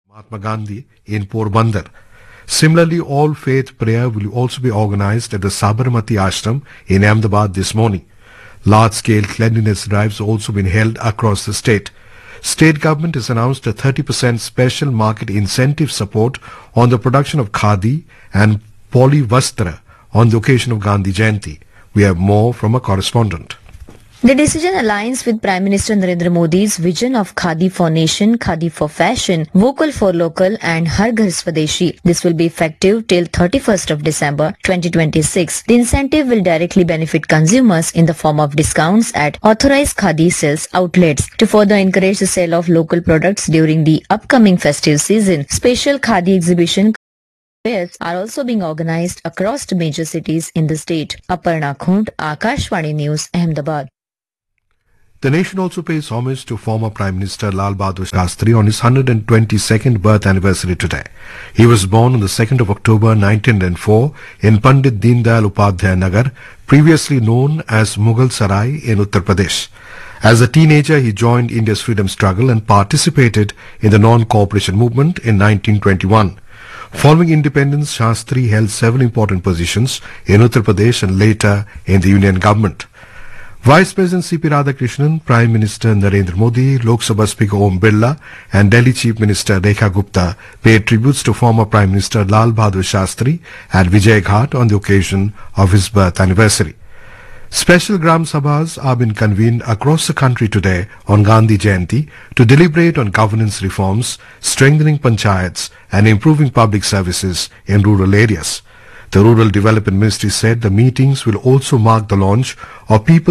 Mahatma Gandhi in Porbandar. Similarly, all faith prayer will also be organized at the Sabarmati Ashram in Ahmedabad this morning. Large-scale cleanliness drives also been held across the state. State government has announced a 30% special market incentive support on the production of khadi and polyvastra on the occasion of Gandhi Jayanti. We have more from a correspondent. The decision aligns with Prime Minister Narendra Modi's vision of Khadi for Nation, Khadi for Fashion, Vocal for Local and Har Ghar Swadeshi. This will be effective till 31st of December 2026. The incentive will directly benefit consumers in the form of discounts at authorized Khadi sales outlets. To further encourage the sale of local products during the upcoming festive season, special Khadi exhibition fairs are also being organized across the major cities in the state. Aparna Khund, Akashvani News, Ahmedabad. The nation also pays homage to former Prime Minister Lal Bahadur Shastri on his 122nd birth anniversary today. He was born on the 2nd of October 1904 in Pandit Deendayal Upadhyay Nagar, previously known as Mughal Sarai in Uttar Pradesh. As a teenager, he joined India's freedom struggle and participated in the non-cooperation movement in 1921. Following independence, Shastri held several important positions in Uttar Pradesh and later in the Union government. Vice President C.P. Radhakrishnan, Prime Minister Narendra Modi, Lok Sabha Speaker Om Birla and Delhi Chief Minister Rekha Gupta paid tributes to former Prime Minister Lal Bahadur Shastri at Vijay Ghat on the occasion of his birth anniversary. Special Gram Sabhas are being convened across the country today on Gandhi Jayanti to deliberate on governance reforms, strengthening panchayats and improving public services in rural areas. The Rural Development Ministry said the meetings will also mark the launch of People